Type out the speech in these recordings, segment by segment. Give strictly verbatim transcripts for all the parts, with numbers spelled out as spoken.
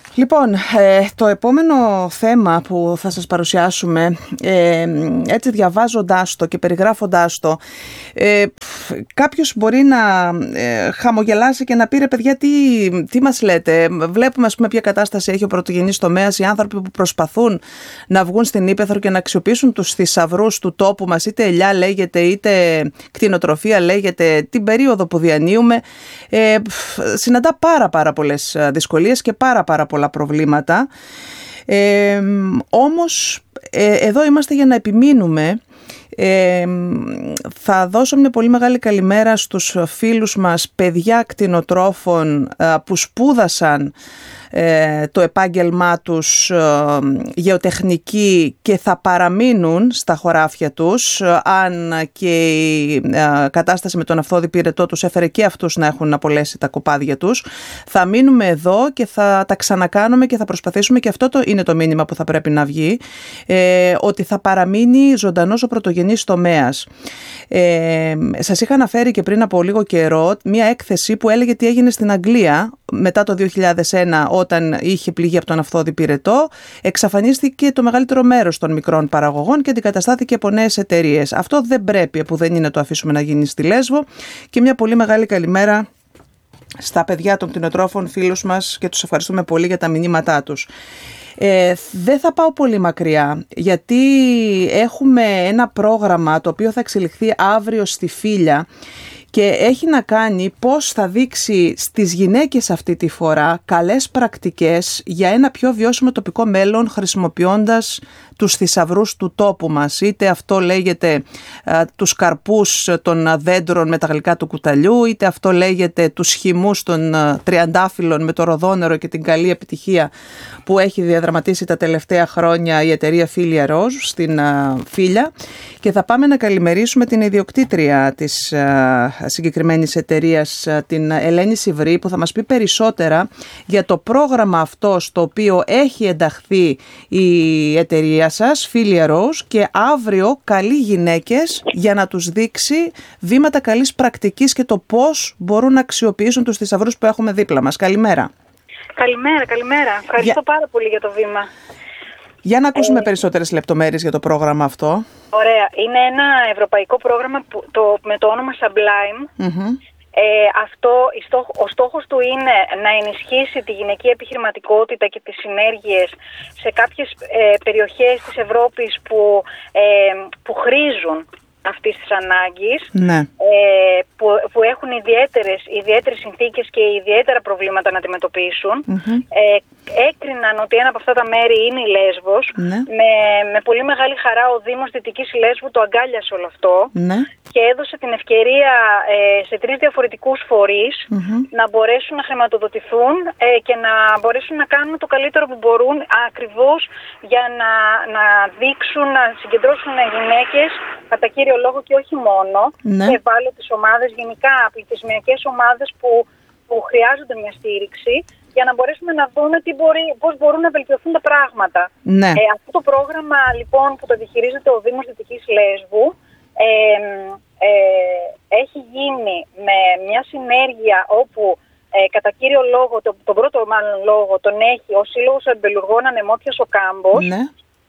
Λοιπόν, ε, το επόμενο θέμα που θα σας παρουσιάσουμε, ε, έτσι διαβάζοντάς το και περιγράφοντάς το, ε, κάποιος μπορεί να ε, χαμογελάσει και να πει, ρε παιδιά, τι, τι μας λέτε. Βλέπουμε, ας πούμε, ποια κατάσταση έχει ο πρωτογενής τομέας, οι άνθρωποι που προσπαθούν να βγουν στην ύπαιθρο και να αξιοποιήσουν τους θησαυρούς του τόπου μας, είτε ελιά λέγεται, είτε κτηνοτροφία λέγεται, την περίοδο που διανύουμε, ε, συναντά πάρα πάρα πολλές δυσκολίες και πάρα πάρα πολλά προβλήματα. Ε, όμως ε, εδώ είμαστε για να επιμείνουμε. Ε, θα δώσω μια πολύ μεγάλη καλημέρα στους φίλους μας παιδιά κτηνοτρόφων ε, που σπούδασαν ε, το επάγγελμά τους ε, γεωτεχνική και θα παραμείνουν στα χωράφια τους, ε, αν και η ε, κατάσταση με τον αυθόδη πυρετό τους έφερε και αυτούς να έχουν απολέσει τα κοπάδια τους. Θα μείνουμε εδώ και θα τα ξανακάνουμε και θα προσπαθήσουμε, και αυτό το είναι το μήνυμα που θα πρέπει να βγει, ε, ότι θα παραμείνει ζωντανός ο πρωτογενής τομέας. Ε, σας είχα αναφέρει και πριν από λίγο καιρό μια έκθεση που έλεγε τι έγινε στην Αγγλία μετά το δύο χιλιάδες ένα, όταν είχε πληγεί από τον αυθόδη πυρετό. Εξαφανίστηκε το μεγαλύτερο μέρος των μικρών παραγωγών και αντικαταστάθηκε από νέες εταιρείες. Αυτό δεν πρέπει, που δεν είναι, να το αφήσουμε να γίνει στη Λέσβο. Και μια πολύ μεγάλη καλημέρα στα παιδιά των κτηνοτρόφων φίλους μας και τους ευχαριστούμε πολύ για τα μηνύματά τους. Ε, δεν θα πάω πολύ μακριά, γιατί έχουμε ένα πρόγραμμα το οποίο θα εξελιχθεί αύριο στη Φύλια και έχει να κάνει πώς θα δείξει στις γυναίκες αυτή τη φορά καλές πρακτικές για ένα πιο βιώσιμο τοπικό μέλλον, χρησιμοποιώντας τους θησαυρούς του τόπου μας. Είτε αυτό λέγεται α, τους καρπούς των δέντρων με τα γλυκά του κουταλιού, είτε αυτό λέγεται τους χυμούς των α, τριαντάφυλλων με το ροδόνερο και την καλή επιτυχία που έχει διαδραματίσει τα τελευταία χρόνια η εταιρεία Filia Rose στην α, Φύλια. Και θα πάμε να καλημερίσουμε την ιδιοκτήτρια της α, συγκεκριμένης εταιρείας, α, την Ελένη Σιβρή, που θα μας πει περισσότερα για το πρόγραμμα αυτό στο οποίο έχει ενταχθεί η εταιρεία σας, Filia Rose, και αύριο καλεί γυναίκες για να τους δείξει βήματα καλής πρακτικής και το πώς μπορούν να αξιοποιήσουν τους θησαυρούς που έχουμε δίπλα μας. Καλημέρα. Καλημέρα, καλημέρα. Ευχαριστώ για... πάρα πολύ για το βήμα. Για να ακούσουμε ε... περισσότερες λεπτομέρειες για το πρόγραμμα αυτό. Ωραία. Είναι ένα ευρωπαϊκό πρόγραμμα που, το, με το όνομα Sublime. Mm-hmm. Ε, αυτό, ο στόχος του είναι να ενισχύσει τη γυναική επιχειρηματικότητα και τις συνέργειες σε κάποιες ε, περιοχές της Ευρώπης που, ε, που χρήζουν αυτής της ανάγκης, ναι. ε, που, που έχουν ιδιαίτερες, ιδιαίτερες συνθήκες και ιδιαίτερα προβλήματα να αντιμετωπίσουν. Mm-hmm. Ε, έκριναν ότι ένα από αυτά τα μέρη είναι η Λέσβος. Ναι. Με, με πολύ μεγάλη χαρά ο Δήμος Δυτικής Λέσβου το αγκάλιασε όλο αυτό. Ναι. Και έδωσε την ευκαιρία ε, σε τρεις διαφορετικούς φορείς mm-hmm. να μπορέσουν να χρηματοδοτηθούν ε, και να μπορέσουν να κάνουν το καλύτερο που μπορούν, ακριβώς για να, να δείξουν, να συγκεντρώσουν γυναίκες, κατά κύριο λόγο και όχι μόνο, ναι. και ευάλωτες ομάδες, γενικά πληθυσμιακές ομάδες που, που χρειάζονται μια στήριξη, για να μπορέσουμε να δούμε τι μπορεί, πώς μπορούν να βελτιωθούν τα πράγματα. Ναι. Ε, αυτό το πρόγραμμα λοιπόν που το διαχειρίζεται ο Δήμος Δυτικής Λέσβου, Ε, ε, έχει γίνει με μια συνέργεια όπου ε, κατά κύριο λόγο, το, τον πρώτο μάλλον λόγο τον έχει ο Σύλλογος Αμπελουργών Ανεμότιας ο Κάμπος, ναι.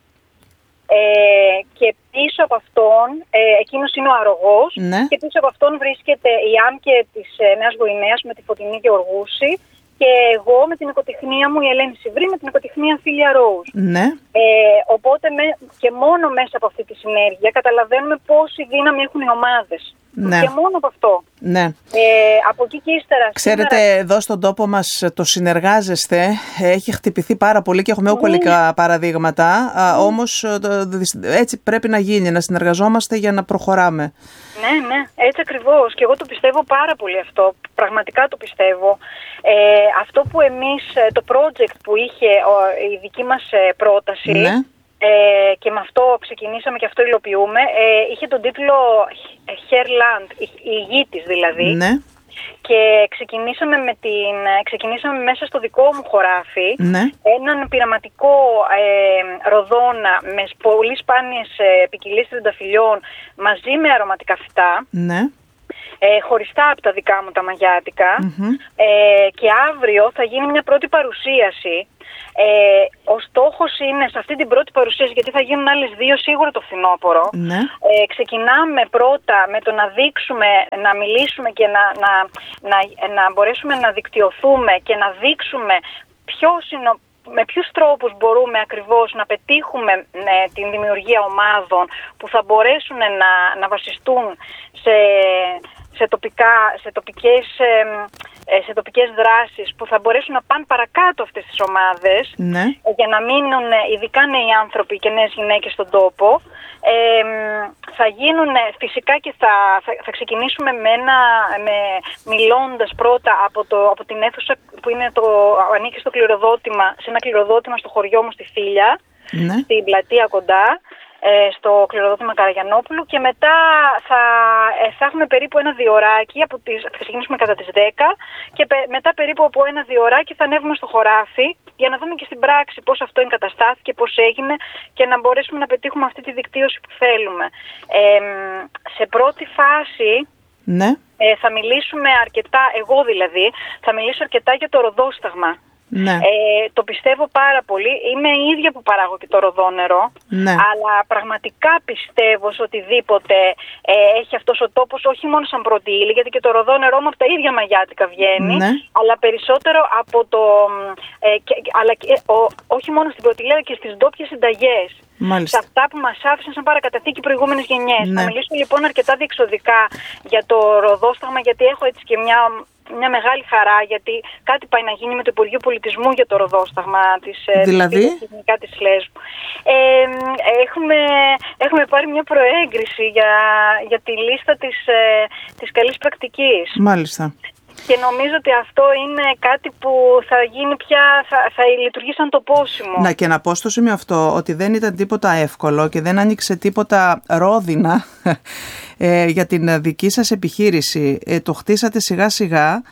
ε, και πίσω από αυτόν, ε, εκείνος είναι ο Αρρωγός, ναι. και πίσω από αυτόν βρίσκεται η ΆΜΚΕ της ε, Νέας Γοηναίας με τη Φωτεινή Γεωργούση, και εγώ με την οικοτεχνία μου, η Ελένη Σιβρή, με την οικοτεχνία Filia Rose. Ναι. Ε, οπότε με, και μόνο μέσα από αυτή τη συνέργεια καταλαβαίνουμε πόση δύναμη έχουν οι ομάδες. Ναι. Και μόνο από αυτό. Ναι. Ε, από εκεί και ύστερα. Ξέρετε, σήμερα... εδώ στον τόπο μας το συνεργάζεστε έχει χτυπηθεί πάρα πολύ και έχουμε ουκολικά ναι. παραδείγματα. Mm. Α, όμως έτσι πρέπει να γίνει, να συνεργαζόμαστε για να προχωράμε. Ναι, ναι, έτσι ακριβώς. Και εγώ το πιστεύω πάρα πολύ αυτό. Πραγματικά το πιστεύω. Ε, αυτό που εμείς, το project που είχε η δική μας πρόταση, ναι. ε, και με αυτό ξεκινήσαμε και αυτό υλοποιούμε, ε, είχε τον τίτλο Hairland, η γη της δηλαδή. Ναι. Και ξεκινήσαμε, με την, ξεκινήσαμε μέσα στο δικό μου χωράφι, ναι. έναν πειραματικό ε, ροδόνα με πολύ σπάνιες ε, ποικιλίες τριανταφυλλιών μαζί με αρωματικά φυτά. Ναι. ε, χωριστά από τα δικά μου τα μαγιάτικα. Mm-hmm. ε, και αύριο θα γίνει μια πρώτη παρουσίαση. Ε, ο στόχος είναι σε αυτή την πρώτη παρουσίαση, γιατί θα γίνουν άλλες δύο σίγουρα το φθινόπωρο. Ναι. Ε, ξεκινάμε πρώτα με το να δείξουμε, να μιλήσουμε και να, να, να, να μπορέσουμε να δικτυωθούμε και να δείξουμε ποιος είναι, με ποιους τρόπους μπορούμε ακριβώς να πετύχουμε ναι, την δημιουργία ομάδων που θα μπορέσουν να, να βασιστούν σε... Σε, τοπικά, σε, τοπικές, σε τοπικές δράσεις που θα μπορέσουν να πάνε παρακάτω αυτές τις ομάδες, ναι. για να μείνουν ειδικά νέοι άνθρωποι και νέες γυναίκες στον τόπο. Ε, θα γίνουν φυσικά και θα, θα, θα ξεκινήσουμε με ένα, με, μιλώντας πρώτα από, το, από την αίθουσα που είναι το, ανήκει στο κληροδότημα, σε ένα κληροδότημα στο χωριό μου στη Φίλια, ναι. στην πλατεία κοντά, στο κληροδότημα Καραγιαννόπουλου, και μετά θα, θα έχουμε περίπου ένα διωράκι, από τις, θα ξεκινήσουμε κατά τις δέκα και πε, μετά περίπου από ένα διωράκι θα ανέβουμε στο χωράφι για να δούμε και στην πράξη πώς αυτό εγκαταστάθηκε, πώς έγινε και να μπορέσουμε να πετύχουμε αυτή τη δικτύωση που θέλουμε. Ε, σε πρώτη φάση ναι. ε, θα μιλήσουμε αρκετά, εγώ δηλαδή, θα μιλήσω αρκετά για το ροδόσταγμα. Ναι. Ε, το πιστεύω πάρα πολύ. Είμαι η ίδια που παράγω και το ροδόνερο, ναι. αλλά πραγματικά πιστεύω σε οτιδήποτε ε, έχει αυτός ο τόπος, όχι μόνο σαν πρώτη ύλη, γιατί και το ροδόνερο μου από τα ίδια μαγιάτικα βγαίνει, ναι. αλλά περισσότερο από το ε, και, αλλά και, ο, όχι μόνο στην πρώτη ύλη, αλλά και στις ντόπιες συνταγές. Μάλιστα. Σε αυτά που μας άφησαν σαν παρακαταθήκη οι προηγούμενες γενιές. Ναι. Θα μιλήσω λοιπόν αρκετά διεξοδικά για το ροδόσταγμα, γιατί έχω έτσι και μια μια μεγάλη χαρά, γιατί κάτι πάει να γίνει με το Υπουργείο Πολιτισμού για το ροδόσταγμα της, δηλαδή? της, της Λέσβου. Ε, έχουμε, έχουμε πάρει μια προέγκριση για, για τη λίστα της, της καλής πρακτικής. Μάλιστα. Και νομίζω ότι αυτό είναι κάτι που θα γίνει πια, θα, θα λειτουργεί σαν το πόσιμο. Να, και να πω στο σημείο αυτό ότι δεν ήταν τίποτα εύκολο και δεν άνοιξε τίποτα ρόδινα ε, για την δική σας επιχείρηση. Ε, το χτίσατε σιγά σιγά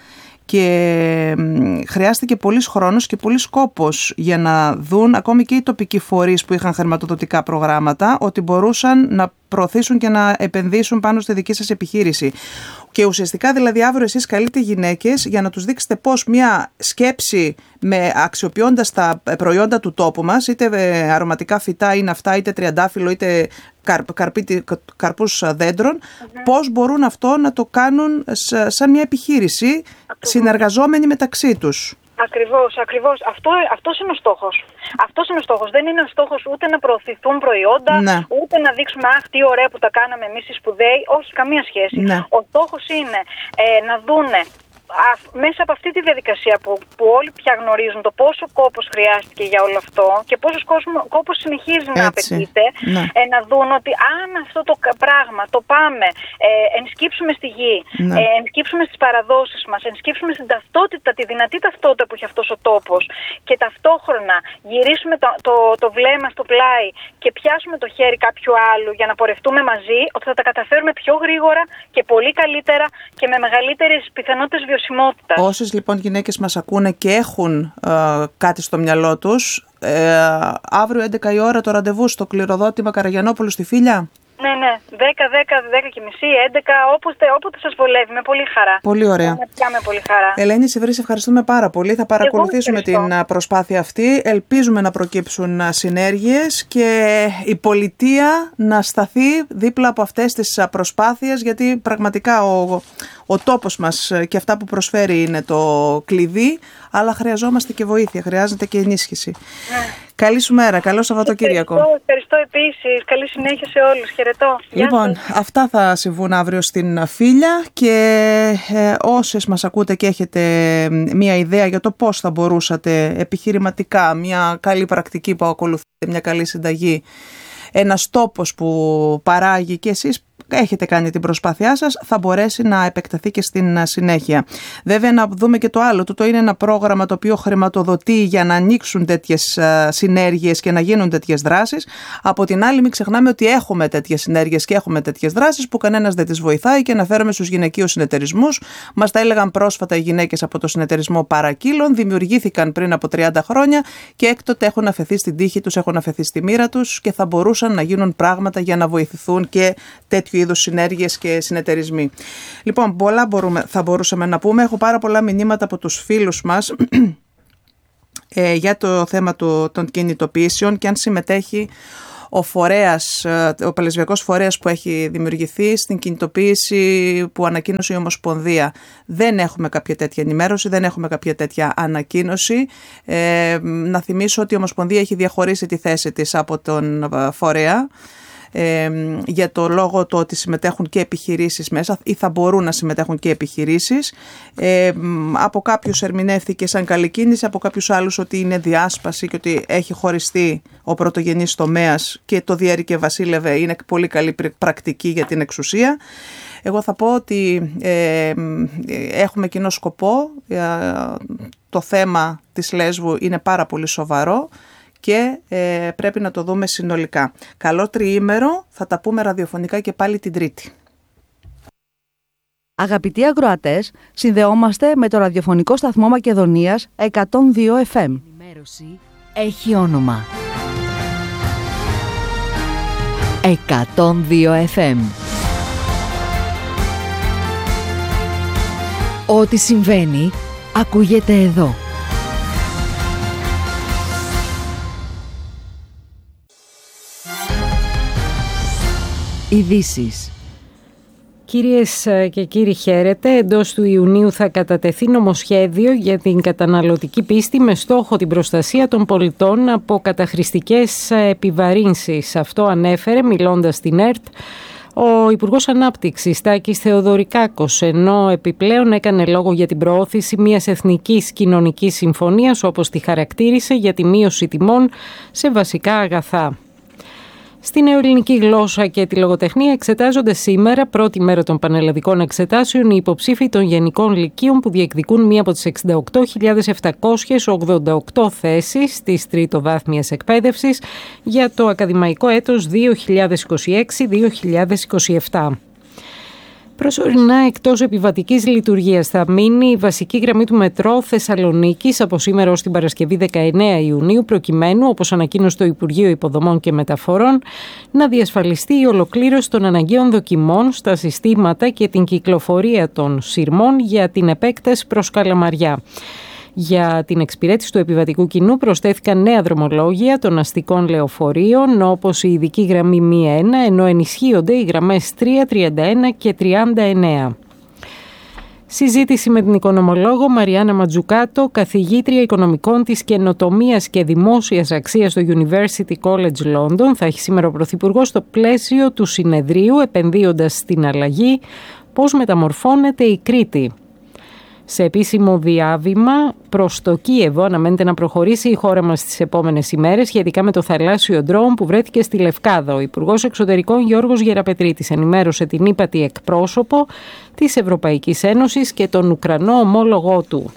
και χρειάστηκε πολύς χρόνος και πολύς κόπος για να δουν ακόμη και οι τοπικοί φορείς που είχαν χρηματοδοτικά προγράμματα ότι μπορούσαν να προωθήσουν και να επενδύσουν πάνω στη δική σας επιχείρηση. Και ουσιαστικά δηλαδή αύριο εσείς καλείτε γυναίκες για να τους δείξετε πώς μια σκέψη με αξιοποιώντας τα προϊόντα του τόπου μας, είτε αρωματικά φυτά είναι αυτά, είτε τριαντάφυλλο, είτε καρπί, καρπούς δέντρων, mm-hmm. πώς μπορούν αυτό να το κάνουν σαν μια επιχείρηση, ακριβώς. συνεργαζόμενοι μεταξύ τους. Ακριβώς, ακριβώς. Αυτό, αυτός είναι ο στόχος. Αυτός είναι ο στόχος. Δεν είναι ο στόχος ούτε να προωθηθούν προϊόντα, ναι. ούτε να δείξουμε αχ, τι ωραία που τα κάναμε εμείς οι σπουδαίοι. Όχι, καμία σχέση. Ναι. Ο στόχος είναι ε, να δούνε Α, μέσα από αυτή τη διαδικασία που, που όλοι πια γνωρίζουν το πόσο κόπος χρειάστηκε για όλο αυτό και πόσος κόπος συνεχίζει να απαιτείται, ναι. ε, να δουν ότι αν αυτό το πράγμα το πάμε, ε, ενσκύψουμε στη γη, ναι. ε, ενσκύψουμε στις παραδόσεις μας, ενσκύψουμε στην ταυτότητα, τη δυνατή ταυτότητα που έχει αυτός ο τόπος και ταυτόχρονα γυρίσουμε το, το, το βλέμμα στο πλάι και πιάσουμε το χέρι κάποιου άλλου για να πορευτούμε μαζί, ότι θα τα καταφέρουμε πιο γρήγορα και πολύ καλύτερα και με μεγαλύτερες πιθανότητες βιωσιμότητας. Όσες λοιπόν γυναίκες μας ακούνε και έχουν ε, κάτι στο μυαλό τους, ε, αύριο έντεκα η ώρα το ραντεβού στο κληροδότημα Καραγιαννόπουλου στη Φίλια. Ναι, ναι, δέκα, δέκα, δέκα και μισή, έντεκα, όποτε, όποτε σας βολεύει, με πολύ χαρά. Πολύ ωραία. Με πολύ χαρά. Ελένη Σιβρή, ευχαριστούμε πάρα πολύ. Θα παρακολουθήσουμε την προσπάθεια αυτή. Ελπίζουμε να προκύψουν συνέργειες και η πολιτεία να σταθεί δίπλα από αυτές τις προσπάθειες, γιατί πραγματικά ο, ο τόπος μας και αυτά που προσφέρει είναι το κλειδί, αλλά χρειαζόμαστε και βοήθεια, χρειάζεται και ενίσχυση. Ναι. Καλή σου μέρα, καλό Σαββατοκύριακο. Ευχαριστώ, ευχαριστώ επίσης. Καλή συνέχεια σε όλους. Χαιρετώ. Λοιπόν, αυτά θα συμβούν αύριο στην Φίλια και ε, όσες μας ακούτε και έχετε μια ιδέα για το πώς θα μπορούσατε επιχειρηματικά, μια καλή πρακτική που ακολουθείτε, μια καλή συνταγή, ένας τόπος που παράγει και εσείς έχετε κάνει την προσπάθειά σας, θα μπορέσει να επεκταθεί και στην συνέχεια. Βέβαια, να δούμε και το άλλο. Το είναι ένα πρόγραμμα το οποίο χρηματοδοτεί για να ανοίξουν τέτοιες συνέργειες και να γίνουν τέτοιες δράσεις. Από την άλλη, μην ξεχνάμε ότι έχουμε τέτοιες συνέργειες και έχουμε τέτοιες δράσεις που κανένας δεν τις βοηθάει και αναφέρομαι στους γυναικείους συνεταιρισμούς. Μας τα έλεγαν πρόσφατα οι γυναίκες από το συνεταιρισμό Παρακύλων. Δημιουργήθηκαν πριν από τριάντα χρόνια και έκτοτε έχουν αφαιθεί στην τύχη τους, έχουν αφαιθεί στη μοίρα τους και θα μπορούσαν να γίνουν πράγματα για να βοηθηθούν και τέτοιου τέτοιου είδους συνέργειες και συνεταιρισμοί. Λοιπόν, πολλά μπορούμε, θα μπορούσαμε να πούμε. Έχω πάρα πολλά μηνύματα από τους φίλους μας ε, για το θέμα του, των κινητοποιήσεων και αν συμμετέχει ο φορέας, ο παλαισβιακός φορέας που έχει δημιουργηθεί στην κινητοποίηση που ανακοίνωσε η Ομοσπονδία. Δεν έχουμε κάποια τέτοια ενημέρωση, δεν έχουμε κάποια τέτοια ανακοίνωση. Ε, να θυμίσω ότι η Ομοσπονδία έχει διαχωρίσει τη θέση της από τον φορέα ε, για το λόγο το ότι συμμετέχουν και επιχειρήσεις μέσα ή θα μπορούν να συμμετέχουν και επιχειρήσεις. Ε, από κάποιους ερμηνεύθηκε σαν καλή κίνηση, από κάποιους άλλους ότι είναι διάσπαση και ότι έχει χωριστεί ο πρωτογενής τομέας και το διέρη και βασίλευε, είναι πολύ καλή πρακτική για την εξουσία. Εγώ θα πω ότι ε, έχουμε κοινό σκοπό, ε, το θέμα της Λέσβου είναι πάρα πολύ σοβαρό και ε, πρέπει να το δούμε συνολικά. Καλό τριήμερο, θα τα πούμε ραδιοφωνικά και πάλι την Τρίτη. Αγαπητοί ακροατές, συνδεόμαστε με το ραδιοφωνικό σταθμό Μακεδονίας εκατόν δύο εφ εμ. Η ενημέρωση έχει όνομα. εκατόν δύο εφ εμ. Ό,τι συμβαίνει, ακούγεται εδώ. Ειδήσεις. Κυρίες και κύριοι, χαίρετε. Εντός του Ιουνίου θα κατατεθεί νομοσχέδιο για την καταναλωτική πίστη με στόχο την προστασία των πολιτών από καταχρηστικές επιβαρύνσεις. Αυτό ανέφερε, μιλώντας στην ΕΡΤ, ο Υπουργός Ανάπτυξης Τάκης Θεοδωρικάκος, ενώ επιπλέον έκανε λόγο για την προώθηση μιας εθνικής κοινωνικής συμφωνίας, όπως τη χαρακτήρισε, για τη μείωση τιμών σε βασικά αγαθά. Στην νεοελληνική γλώσσα και τη λογοτεχνία εξετάζονται σήμερα, πρώτη μέρα των πανελλαδικών εξετάσεων, οι υποψήφοι των γενικών λυκείων που διεκδικούν μία από τις εξήντα οκτώ χιλιάδες επτακόσιες ογδόντα οκτώ θέσεις της τριτοβάθμιας εκπαίδευσης για το ακαδημαϊκό έτος δύο χιλιάδες είκοσι έξι δύο χιλιάδες είκοσι επτά. Προσωρινά εκτός επιβατικής λειτουργίας θα μείνει η βασική γραμμή του μετρό Θεσσαλονίκης από σήμερα ως την Παρασκευή δεκαεννέα Ιουνίου, προκειμένου, όπως ανακοίνωσε το Υπουργείο Υποδομών και Μεταφορών, να διασφαλιστεί η ολοκλήρωση των αναγκαίων δοκιμών στα συστήματα και την κυκλοφορία των σειρμών για την επέκταση προς Καλαμαριά. Για την εξυπηρέτηση του επιβατικού κοινού προσθέθηκαν νέα δρομολόγια των αστικών λεωφορείων, όπως η ειδική γραμμή μη ένα, ενώ ενισχύονται οι γραμμές τρία, τριάντα ένα και τριάντα εννέα. Συζήτηση με την οικονομολόγο Μαριάννα Ματζουκάτο, καθηγήτρια οικονομικών της καινοτομίας και δημόσιας αξίας στο University College London. Θα έχει σήμερα ο Πρωθυπουργός στο πλαίσιο του συνεδρίου «Επενδύοντας στην αλλαγή, πώς μεταμορφώνεται η Κρήτη». Σε επίσημο διάβημα προς το Κίεβο αναμένεται να προχωρήσει η χώρα μας τις επόμενες ημέρες σχετικά με το θαλάσσιο ντρόουν που βρέθηκε στη Λευκάδα. Ο Υπουργός Εξωτερικών Γιώργος Γεραπετρίτης ενημέρωσε την ύπατη εκπρόσωπο της Ευρωπαϊκής Ένωσης και τον Ουκρανό ομόλογό του.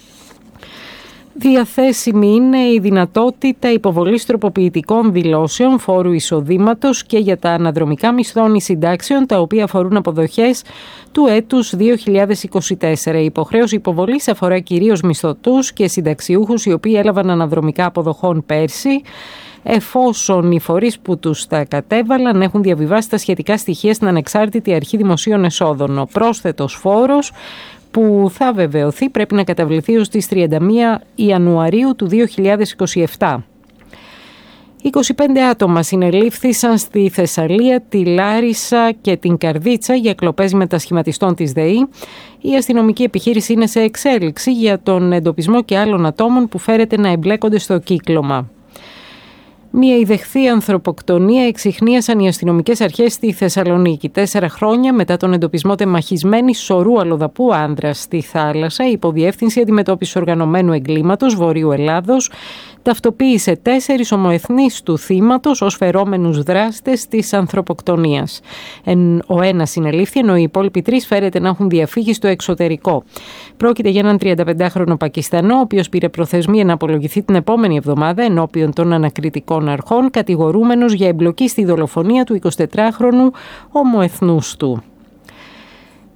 Διαθέσιμη είναι η δυνατότητα υποβολής τροποποιητικών δηλώσεων φόρου εισοδήματος και για τα αναδρομικά μισθών συντάξεων, τα οποία αφορούν αποδοχές του έτους δύο χιλιάδες είκοσι τέσσερα. Η υποχρέωση υποβολής αφορά κυρίως μισθωτούς και συνταξιούχους οι οποίοι έλαβαν αναδρομικά αποδοχών πέρσι, εφόσον οι φορείς που τους τα κατέβαλαν έχουν διαβιβάσει τα σχετικά στοιχεία στην Ανεξάρτητη Αρχή Δημοσίων Εσόδων. Ο πρόσθετος φόρος που θα βεβαιωθεί πρέπει να καταβληθεί ως τις τριάντα μία Ιανουαρίου του δύο χιλιάδες είκοσι επτά. είκοσι πέντε άτομα συνελήφθησαν στη Θεσσαλία, τη Λάρισα και την Καρδίτσα για κλοπές μετασχηματιστών της ΔΕΗ. Η αστυνομική επιχείρηση είναι σε εξέλιξη για τον εντοπισμό και άλλων ατόμων που φέρεται να εμπλέκονται στο κύκλωμα. Μια ιδεχθή ανθρωποκτονία εξιχνίασαν οι αστυνομικές αρχές στη Θεσσαλονίκη. Τέσσερα χρόνια μετά τον εντοπισμό τεμαχισμένης σωρού αλλοδαπού άνδρας στη θάλασσα, η Υποδιεύθυνση Αντιμετώπισης Οργανωμένου Εγκλήματος Βορείου Ελλάδος ταυτοποίησε τέσσερις ομοεθνείς του θύματος ως φερόμενους δράστες της ανθρωποκτονίας. Ο ένας συνελήφθη, ενώ οι υπόλοιποι τρεις φέρεται να έχουν διαφύγει στο εξωτερικό. Πρόκειται για έναν τριανταπεντάχρονο Πακιστανό, ο οποίος πήρε προθεσμία να απολογηθεί την επόμενη εβδομάδα ενώπιον των ανακριτικών αρχών, κατηγορούμενος για εμπλοκή στη δολοφονία του εικοσιτετράχρονου ομοεθνούς του.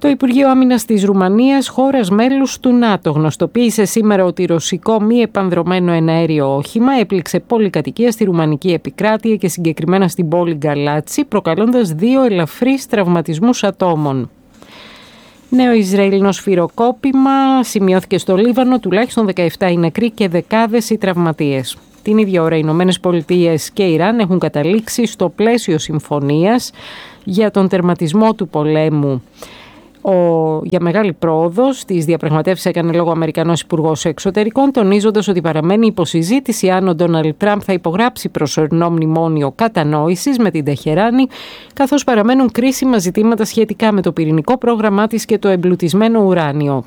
Το Υπουργείο Άμυνας της Ρουμανίας, χώρας μέλους του ΝΑΤΟ, γνωστοποίησε σήμερα ότι ρωσικό μη επανδρωμένο εναέριο όχημα έπληξε πολυκατοικία στη ρουμανική επικράτεια και συγκεκριμένα στην πόλη Γκαλάτσι, προκαλώντας δύο ελαφρείς τραυματισμούς ατόμων. Νέο Ισραηλινό σφυροκόπημα σημειώθηκε στο Λίβανο, τουλάχιστον δεκαεπτά οι νεκροί και δεκάδες οι τραυματίες. Την ίδια ώρα οι Ηνωμένες Πολιτείες και Ιράν έχουν καταλήξει στο πλαίσιο συμφωνίας για τον τερματισμό του πολέμου. Ο, για μεγάλη πρόοδο στις διαπραγματεύσεις έκανε λόγο ο Αμερικανός Υπουργός Εξωτερικών, τονίζοντας ότι παραμένει υποσυζήτηση αν ο Ντόναλντ Τραμπ θα υπογράψει προσωρινό μνημόνιο κατανόησης με την Τεχεράνη, καθώς παραμένουν κρίσιμα ζητήματα σχετικά με το πυρηνικό πρόγραμμά της και το εμπλουτισμένο ουράνιο.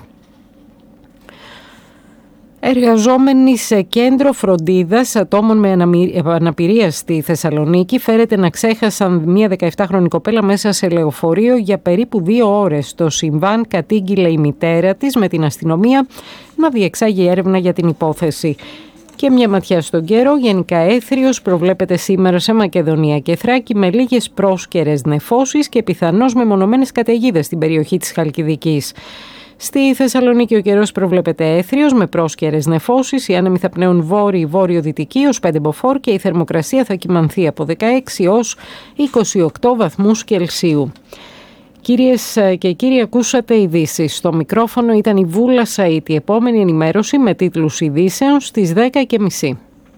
Εργαζόμενοι σε κέντρο φροντίδας ατόμων με αναπηρία στη Θεσσαλονίκη φέρεται να ξέχασαν μια δεκαεπτάχρονη κοπέλα μέσα σε λεωφορείο για περίπου δύο ώρες. Το συμβάν κατήγγειλε η μητέρα της με την αστυνομία να διεξάγει έρευνα για την υπόθεση. Και μια ματιά στον καιρό, γενικά έθριος προβλέπεται σήμερα σε Μακεδονία και Θράκη με λίγες πρόσκαιρες νεφώσεις και πιθανώς μεμονωμένες καταιγίδες στην περιοχή της Χαλκιδικής. Στη Θεσσαλονίκη ο καιρός προβλέπεται έθριος με πρόσκαιρες νεφώσεις, οι άνεμοι θα πνέουν βόρειο-βόρειο-δυτική ως πέντε μποφόρ και η θερμοκρασία θα κυμανθεί από δεκαέξι ως είκοσι οκτώ βαθμούς Κελσίου. Κυρίες και κύριοι, ακούσατε ειδήσεις. Στο μικρόφωνο ήταν η Βούλα Σαΐτ. Η επόμενη ενημέρωση με τίτλους ειδήσεων στις δέκα και μισή.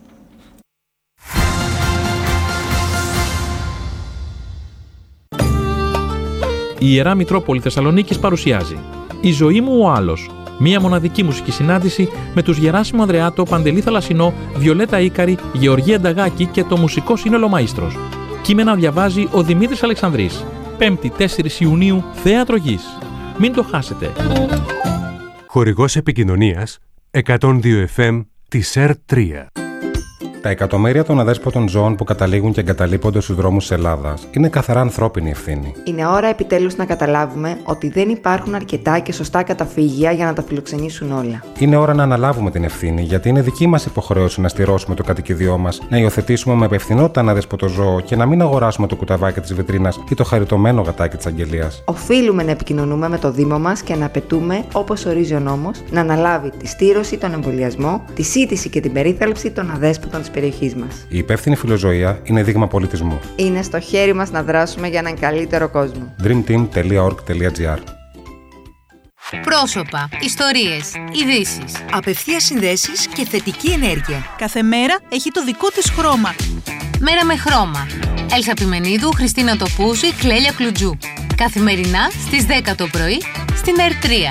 Η Ιερά Μητρόπολη Θεσσαλονίκης παρουσιάζει «Η ζωή μου ο άλλος». Μία μοναδική μουσική συνάντηση με τους Γεράσιμο Ανδρεάτο, Παντελή Θαλασσινό, Βιολέτα Ίκαρη, Γεωργία Νταγάκη και το μουσικό σύνολο Μαΐστρος. Κείμενα διαβάζει ο Δημήτρης Αλεξανδρής. Πέμπτη τέσσερις Ιουνίου, Θέατρο Γης. Μην το χάσετε. Χορηγός επικοινωνίας εκατόν δύο εφ εμ της ΕΡ τρία. Τα εκατομμύρια των αδέσποτων ζώων που καταλήγουν και εγκαταλείπονται στους δρόμους της Ελλάδας είναι καθαρά ανθρώπινη ευθύνη. Είναι ώρα επιτέλους να καταλάβουμε ότι δεν υπάρχουν αρκετά και σωστά καταφύγια για να τα φιλοξενήσουν όλα. Είναι ώρα να αναλάβουμε την ευθύνη, γιατί είναι δική μας υποχρέωση να στηρώσουμε το κατοικίδιό μας, να υιοθετήσουμε με υπευθυνότητα ένα αδέσποτο ζώο και να μην αγοράσουμε το κουταβάκι της βιτρίνας ή το χαριτωμένο γατάκι της αγγελίας. Οφείλουμε να επικοινωνούμε με το Δήμο μας και να απαιτούμε, όπως ορίζει ο νόμος, να αναλάβει τη στήρωση, τον εμβολιασμό, τη σύντηση και την περίθαλψη των αδέσποτων της περιοχής μας. Η υπεύθυνη φιλοζωία είναι δείγμα πολιτισμού. Είναι στο χέρι μας να δράσουμε για έναν καλύτερο κόσμο. dream team τελεία org τελεία gr. Πρόσωπα, ιστορίες, ειδήσεις, απευθείας συνδέσεις και θετική ενέργεια. Κάθε μέρα έχει το δικό της χρώμα. Μέρα με χρώμα. Έλσα Πιμενίδου, Χριστίνα Τοπούζη, Κλέλια Κλουτζού. Καθημερινά στις δέκα το πρωί στην ΕΡ τρία.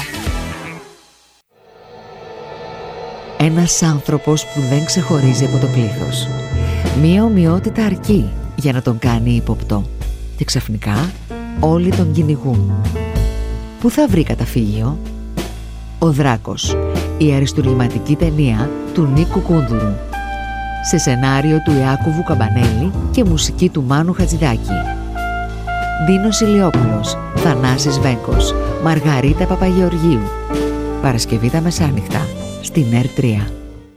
Ένας άνθρωπος που δεν ξεχωρίζει από το πλήθος. Μία ομοιότητα αρκεί για να τον κάνει ύποπτο. Και ξαφνικά όλοι τον κυνηγούν. Πού θα βρει καταφύγιο? Ο Δράκος, η αριστουργηματική ταινία του Νίκου Κούνδουρου. Σε σενάριο του Ιάκωβου Καμπανέλη και μουσική του Μάνου Χατζηδάκη. Ντίνος Ηλιόπουλος, Θανάσης Βέγκος, Μαργαρίτα Παπαγεωργίου. Παρασκευή τα μεσάνυχτα στην ΕΡ τρία.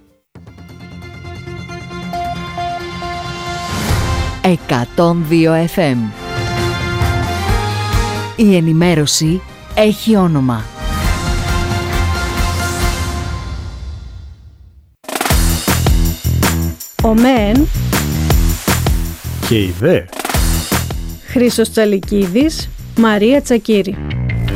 εκατόν δύο εφ εμ. Η ενημέρωση έχει όνομα. Ο ΜΕΝ και η ΔΕ. Χρήστος Τσαλικίδης, Μαρία Τσακύρη.